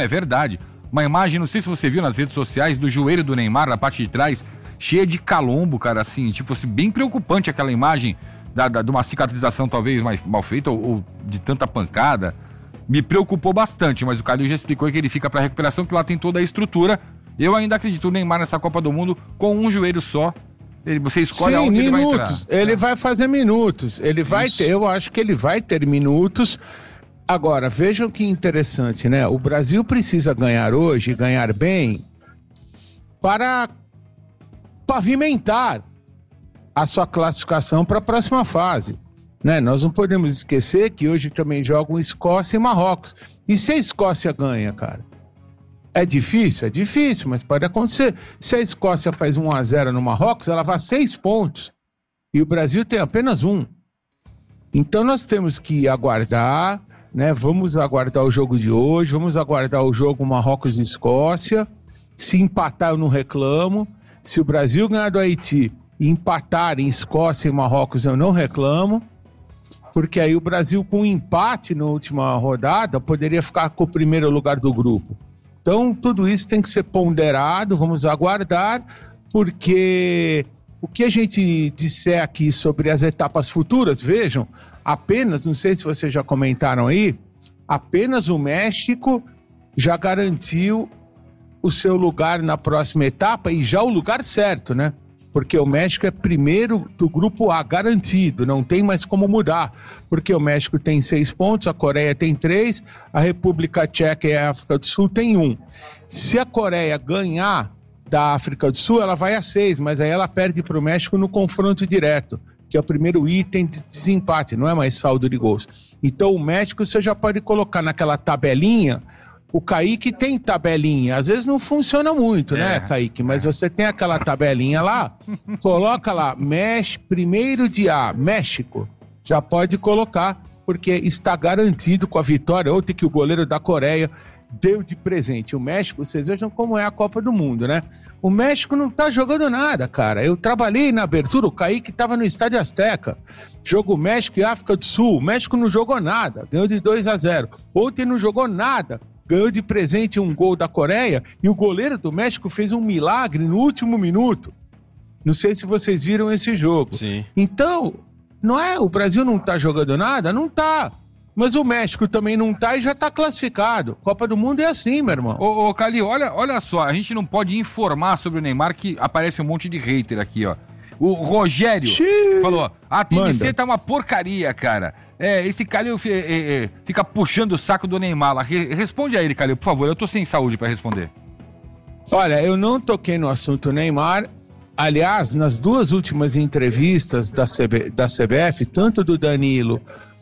É verdade. Uma imagem, não sei se você viu nas redes sociais, do joelho do Neymar, na parte de trás, cheia de calombo, cara, assim, tipo assim, bem preocupante aquela imagem de uma cicatrização talvez mais mal feita ou de tanta pancada. Me preocupou bastante, mas o Calil já explicou que ele fica pra recuperação, que lá tem toda a estrutura. Eu ainda acredito no Neymar nessa Copa do Mundo com um joelho só. Você escolhe aonde ele vai entrar. Ele vai fazer minutos. Ele vai ter, eu acho que ele vai ter minutos. Agora, vejam que interessante, né? O Brasil precisa ganhar hoje, ganhar bem, para pavimentar a sua classificação para a próxima fase, né? Nós não podemos esquecer que hoje também jogam Escócia e Marrocos. E se a Escócia ganha, cara? É difícil, mas pode acontecer. Se a Escócia faz 1-0 no Marrocos, ela vai 6 pontos. E o Brasil tem apenas 1. Então nós temos que aguardar, né? Vamos aguardar o jogo de hoje, vamos aguardar o jogo Marrocos e Escócia. Se empatar, eu não reclamo. Se o Brasil ganhar do Haiti e empatar em Escócia e Marrocos, eu não reclamo. Porque aí o Brasil, com um empate na última rodada, poderia ficar com o primeiro lugar do grupo. Então, tudo isso tem que ser ponderado, vamos aguardar, porque o que a gente disser aqui sobre as etapas futuras, vejam, apenas, não sei se vocês já comentaram aí, apenas o México já garantiu o seu lugar na próxima etapa e já o lugar certo, né? Porque o México é primeiro do grupo A, garantido, não tem mais como mudar, porque o México tem 6 pontos, a Coreia tem 3, a República Tcheca e a África do Sul tem 1. Se a Coreia ganhar da África do Sul, ela vai a 6, mas aí ela perde para o México no confronto direto, que é o primeiro item de desempate, não é mais saldo de gols. Então o México você já pode colocar naquela tabelinha. O Kaique tem tabelinha, às vezes não funciona muito, né, Kaique? Mas você tem aquela tabelinha lá, coloca lá, primeiro de A, México, já pode colocar, porque está garantido com a vitória. Ontem que o goleiro da Coreia deu de presente. O México, vocês vejam como é a Copa do Mundo, né? O México não tá jogando nada, cara. Eu trabalhei na abertura, o Kaique tava no Estádio Azteca. Jogo México e África do Sul. O México não jogou nada, ganhou de 2-0. Ontem não jogou nada. Ganhou de presente um gol da Coreia e o goleiro do México fez um milagre no último minuto. Não sei se vocês viram esse jogo. Sim. Então, não é? O Brasil não tá jogando nada? Não tá. Mas o México também não tá e já tá classificado. Copa do Mundo é assim, meu irmão. Ô Calil, olha só, a gente não pode informar sobre o Neymar que aparece um monte de hater aqui, ó. O Rogério falou, a TNC tá uma porcaria, cara. Esse Calil fica puxando o saco do Neymar lá. Responde a ele, Calil, por favor. Eu tô sem saúde pra responder. Olha, eu não toquei no assunto Neymar. Aliás, nas 2 últimas entrevistas da CBF, tanto do Danilo,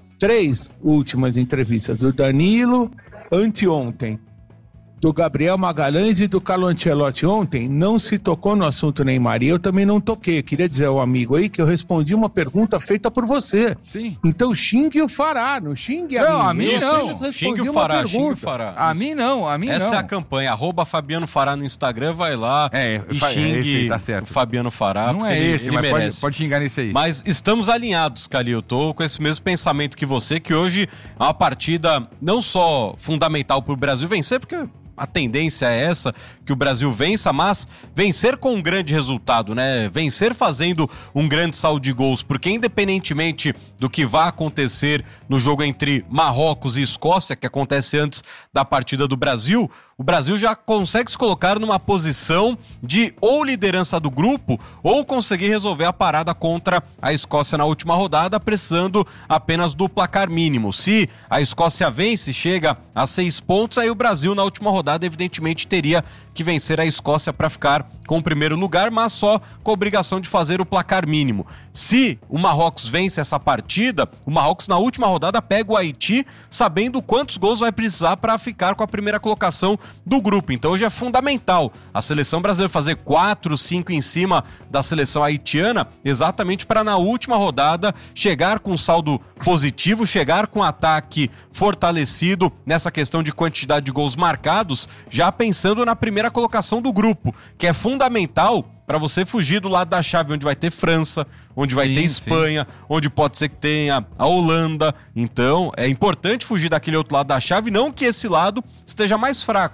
3 últimas entrevistas do Danilo anteontem, do Gabriel Magalhães e do Carlo Ancelotti ontem, não se tocou no assunto Neymar. E eu também não toquei. Eu queria dizer ao amigo aí que eu respondi uma pergunta feita por você. Sim. Então xingue o Fará, não xingue a mim. Não, xingue o Fará, xingue o Fará. A mim não. Essa é a campanha, @Fabiano Fará no Instagram, vai lá e xingue tá certo. o Fabiano Fará. Não é esse, ele mas pode xingar nesse aí. Mas estamos alinhados, Calil. Eu tô com esse mesmo pensamento que você, que hoje é uma partida não só fundamental pro Brasil vencer, porque a tendência é essa, que o Brasil vença, mas vencer com um grande resultado, né? Vencer fazendo um grande saldo de gols, porque independentemente do que vai acontecer no jogo entre Marrocos e Escócia, que acontece antes da partida do Brasil, o Brasil já consegue se colocar numa posição de ou liderança do grupo ou conseguir resolver a parada contra a Escócia na última rodada, precisando apenas do placar mínimo. Se a Escócia vence, chega a 6 pontos, aí o Brasil na última rodada evidentemente teria que vencer a Escócia para ficar com o primeiro lugar, mas só com a obrigação de fazer o placar mínimo. Se o Marrocos vence essa partida, o Marrocos na última rodada pega o Haiti, sabendo quantos gols vai precisar para ficar com a primeira colocação do grupo. Então hoje é fundamental a seleção brasileira fazer 4, 5 em cima da seleção haitiana, exatamente para na última rodada chegar com saldo positivo, chegar com ataque fortalecido nessa questão de quantidade de gols marcados, já pensando na primeira colocação do grupo, que é fundamental para você fugir do lado da chave onde vai ter França, onde vai ter Espanha, onde pode ser que tenha a Holanda. Então é importante fugir daquele outro lado da chave, não que esse lado esteja mais fraco.